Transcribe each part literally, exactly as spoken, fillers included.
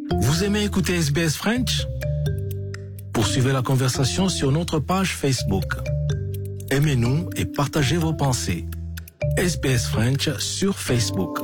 Vous aimez écouter S B S French? Poursuivez la conversation sur notre page Facebook. Aimez-nous et partagez vos pensées. S B S French sur Facebook.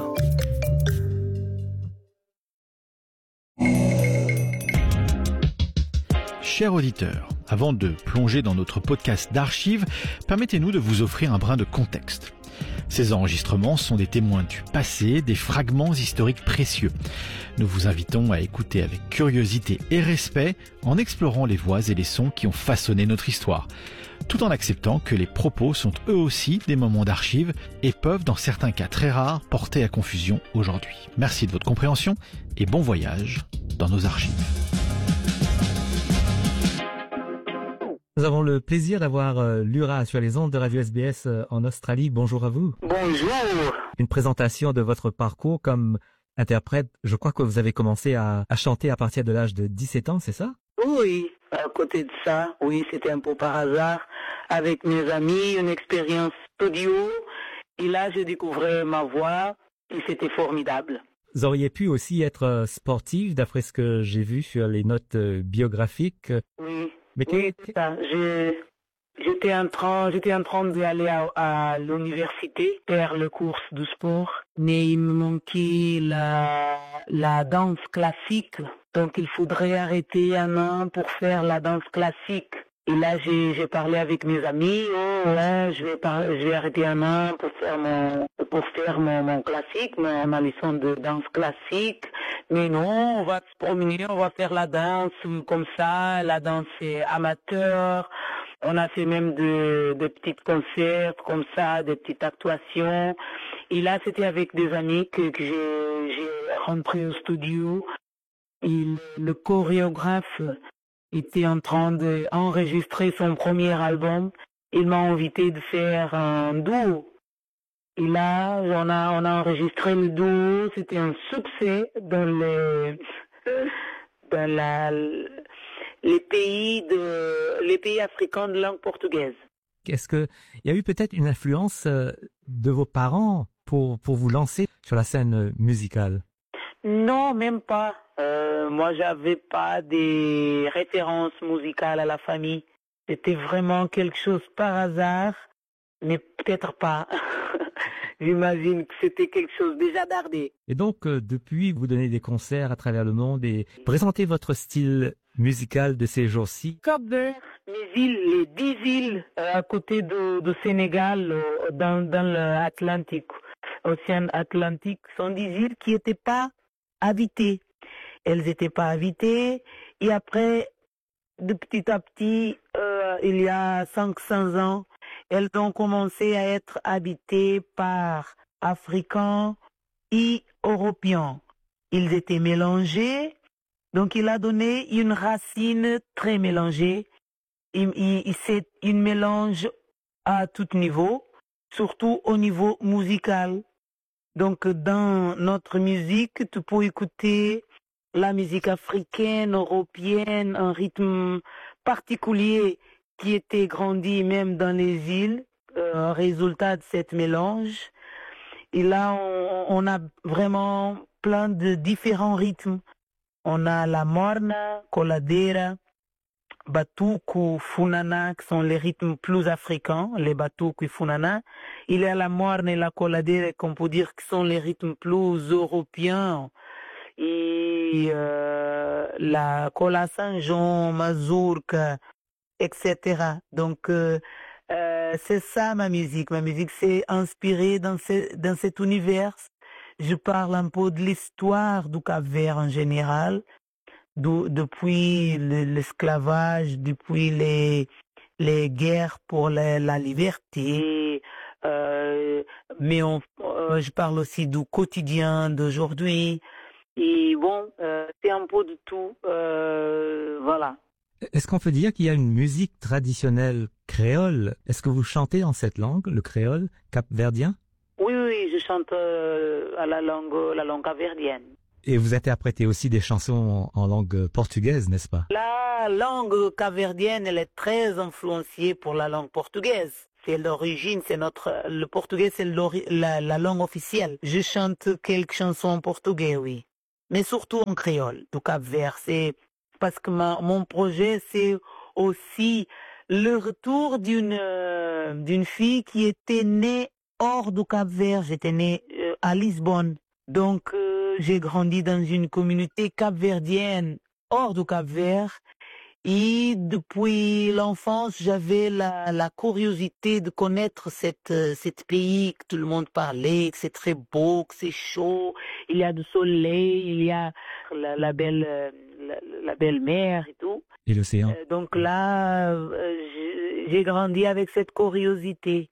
Chers auditeurs, avant de plonger dans notre podcast d'archives, permettez-nous de vous offrir un brin de contexte. Ces enregistrements sont des témoins du passé, des fragments historiques précieux. Nous vous invitons à écouter avec curiosité et respect en explorant les voix et les sons qui ont façonné notre histoire, tout en acceptant que les propos sont eux aussi des moments d'archives et peuvent, dans certains cas très rares, porter à confusion aujourd'hui. Merci de votre compréhension et bon voyage dans nos archives. Nous avons le plaisir d'avoir euh, Lura sur les ondes de Radio S B S euh, en Australie. Bonjour à vous. Bonjour. Une présentation de votre parcours comme interprète. Je crois que vous avez commencé à, à chanter à partir de l'âge de dix-sept ans, c'est ça? Oui, à côté de ça, oui, c'était un peu par hasard. Avec mes amis, une expérience studio. Et là, je découvrais ma voix et c'était formidable. Vous auriez pu aussi être euh, sportive, d'après ce que j'ai vu sur les notes euh, biographiques. Oui. Mais oui, c'est ça. Je, j'étais en train, j'étais en train d'aller à, à l'université faire le cours de sport, mais il me manquait la, la danse classique. Donc il faudrait arrêter un an pour faire la danse classique. Et là, j'ai, j'ai parlé avec mes amis. Oh, ouais, je vais par, je vais arrêter un an pour faire mon, pour faire mon, mon classique, ma, ma leçon de danse classique. Mais non, on va se promener, on va faire la danse comme ça. La danse est amateur. On a fait même de, de petits concerts comme ça, des petites actuations. Et là, c'était avec des amis que, que j'ai, j'ai rentré au studio. Et le chorégraphe était en train d'enregistrer son premier album. Il m'a invité de faire un duo. Et là, on a, on a enregistré le duo. C'était un succès dans les, dans la, les pays de, les pays africains de langue portugaise. Est-ce que il y a eu peut-être une influence de vos parents pour, pour vous lancer sur la scène musicale? Non, même pas. Euh, moi, j'avais pas des références musicales à la famille. C'était vraiment quelque chose par hasard, mais peut-être pas. J'imagine que c'était quelque chose déjà dardé. Et donc, euh, depuis, vous donnez des concerts à travers le monde et présentez votre style musical de ces jours-ci. Cap-Vert, mes îles, les dix îles euh, à côté de, de Sénégal, euh, dans, dans l'Atlantique, Océan Atlantique, sont des îles qui n'étaient pas habitées. Elles n'étaient pas habitées. Et après, de petit à petit, euh, il y a cinq cents ans, elles ont commencé à être habitées par Africains et Européens. Ils étaient mélangés, donc il a donné une racine très mélangée. Il, il, il, c'est une mélange à tout niveau, surtout au niveau musical. Donc dans notre musique, tu peux écouter la musique africaine, européenne, un rythme particulier qui était grandi même dans les îles, euh, résultat de cette mélange. Et là, on, on a vraiment plein de différents rythmes. On a la morna, coladera, batuco, funana, qui sont les rythmes plus africains, les batuco et funana. Il y a la morna et la coladera, qu'on peut dire que sont les rythmes plus européens. Et euh, la cola Saint-Jean, mazurka, et cetera. Donc, euh, euh, c'est ça ma musique. Ma musique, c'est inspiré dans, ce, dans cet univers. Je parle un peu de l'histoire du Cap-Vert en général, de, depuis l'esclavage, depuis les, les guerres pour la, la liberté. Euh, mais on, euh, je parle aussi du quotidien d'aujourd'hui. Et bon, euh, c'est un peu de tout. Euh, voilà. Est-ce qu'on peut dire qu'il y a une musique traditionnelle créole? Est-ce que vous chantez en cette langue, le créole cap-verdien? Oui, oui, je chante euh, à la langue, la langue capverdienne. Et vous interprétez aussi des chansons en, en langue portugaise, n'est-ce pas? La langue capverdienne, elle est très influencée pour la langue portugaise. C'est l'origine, c'est notre, le portugais, c'est la, la langue officielle. Je chante quelques chansons en portugais, oui. mais surtout en créole du Cap-Vert. C'est parce que ma, mon projet, c'est aussi le retour d'une euh, d'une fille qui était née hors du Cap-Vert. J'étais née euh, à Lisbonne. Donc, euh, j'ai grandi dans une communauté capverdienne hors du Cap-Vert. Et depuis l'enfance, j'avais la, la curiosité de connaître cette, cette pays que tout le monde parlait, que c'est très beau, que c'est chaud, il y a du soleil, il y a la, la belle, la, la belle mer et tout. Et l'océan. Euh, donc là, euh, j'ai grandi avec cette curiosité.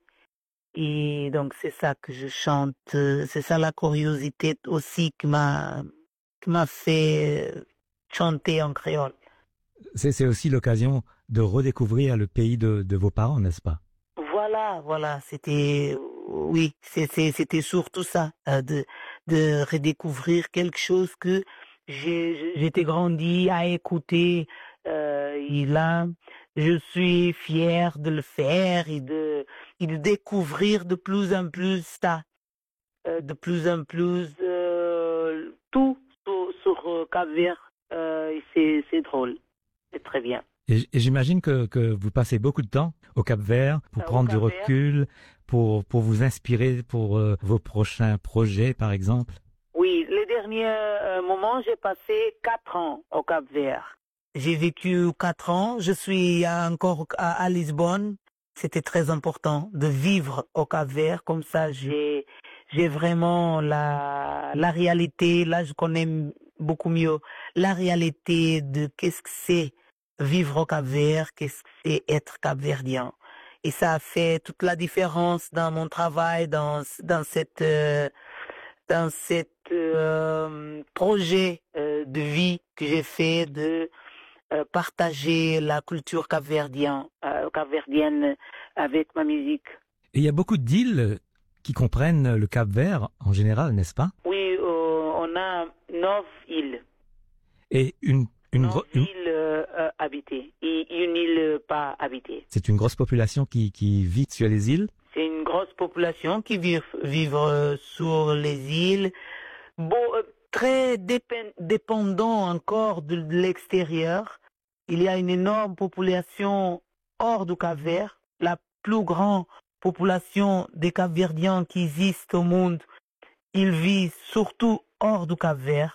Et donc c'est ça que je chante, c'est ça la curiosité aussi qui m'a, qui m'a fait chanter en créole. C'est, c'est aussi l'occasion de redécouvrir le pays de, de vos parents, n'est-ce pas? Voilà, voilà, c'était, oui, c'était, c'était surtout ça, euh, de, de redécouvrir quelque chose que j'ai, j'étais grandi à écouter, euh, et là, je suis fier de le faire et de, et de découvrir de plus en plus ça, euh, de plus en plus euh, tout sur, sur euh, Cap-Vert, euh, et c'est, c'est drôle. C'est très bien. Et, et j'imagine que, que vous passez beaucoup de temps au Cap-Vert pour Euh, prendre du Cap-Vert. recul, pour, pour vous inspirer pour euh, vos prochains projets, par exemple. Oui, les derniers euh, moments, j'ai passé quatre ans au Cap-Vert. J'ai vécu quatre ans. Je suis encore à, à Lisbonne. C'était très important de vivre au Cap-Vert. Comme ça, j'ai, j'ai vraiment la, la réalité. Là, je connais beaucoup mieux la réalité de qu'est-ce que c'est vivre au Cap-Vert, qu'est-ce que c'est être capverdien. Et ça a fait toute la différence dans mon travail, dans, dans cette, euh, dans cet euh, projet euh, de vie que j'ai fait de euh, partager la culture capverdienne, euh, capverdienne avec ma musique. Et il y a beaucoup d'îles qui comprennent le Cap-Vert en général, n'est-ce pas? Oui, euh, on a neuf îles. Et une, une, neuf gro- une- îles euh, euh, habitées et une île pas habitée. c'est une grosse population qui, qui vit sur les îles. C'est une grosse population qui vit vivre sur les îles, bon, euh, très dépend, dépendant encore de, de l'extérieur. Il y a une énorme population hors du Cap-Vert, la plus grande population des Capverdiens qui existent au monde. Ils vivent surtout hors du Cap-Vert.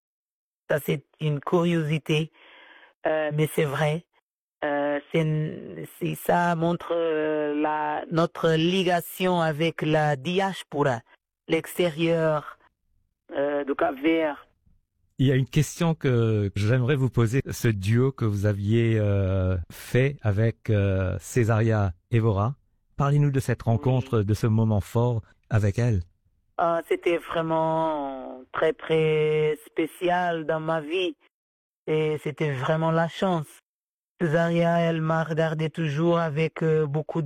Ça, c'est une curiosité, euh, mais c'est vrai. Euh, c'est, c'est, ça montre euh, la, notre ligation avec la diaspora, l'extérieur euh, du Cap-Vert. Il y a une question que j'aimerais vous poser. Ce duo que vous aviez euh, fait avec euh, Césaria Évora, parlez-nous de cette rencontre, de ce moment fort avec elle. Euh, c'était vraiment très, très spécial dans ma vie. Et c'était vraiment la chance. Césaria, elle m'a regardé toujours avec euh, beaucoup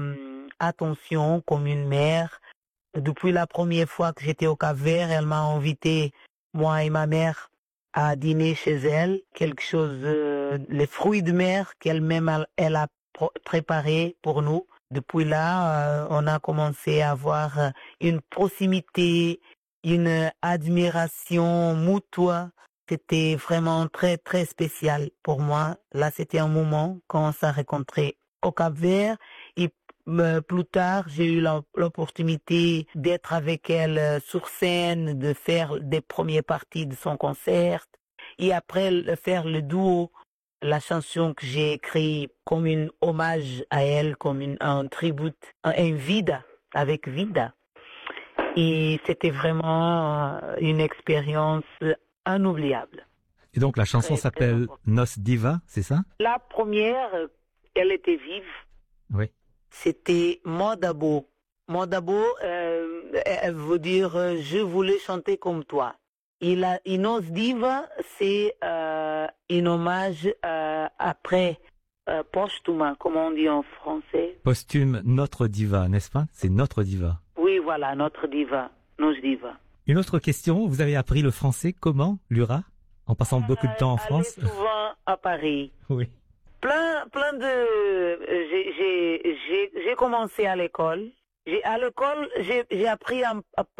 d'attention, euh, comme une mère. Depuis la première fois que j'étais au Cap-Vert, elle m'a invité, moi et ma mère, à dîner chez elle. Quelque chose, euh, les fruits de mer qu'elle-même elle, elle a pro- préparé pour nous. Depuis là, euh, on a commencé à avoir euh, une proximité, une admiration mutuelle. C'était vraiment très, très spécial pour moi. Là, c'était un moment quand on s'est rencontrés au Cap-Vert. Et euh, plus tard, j'ai eu la- l'opportunité d'être avec elle euh, sur scène, de faire des premières parties de son concert. Et après, le- faire le duo, la chanson que j'ai écrite comme un hommage à elle, comme une, un tribut, un, un vida, avec vida. Et c'était vraiment euh, une expérience inoubliable. Et donc la chanson Très, très s'appelle important. Nos Diva, c'est ça? La première, euh, elle était vive, Oui. c'était Modabo. Modabo, euh, elle veut dire euh, je voulais chanter comme toi. Et la et Nos Diva, c'est euh, un hommage euh, après euh, posthume, comme on dit en français. Posthume Notre Diva, n'est-ce pas? C'est Notre Diva. Oui, voilà, notre diva, Nos Diva. Une autre question, vous avez appris le français comment, Lura? En passant beaucoup de temps en Euh, France? Aller souvent à Paris. Oui. Plein, plein de. J'ai, j'ai, j'ai, j'ai commencé à l'école. J'ai, à l'école, j'ai, j'ai appris à, à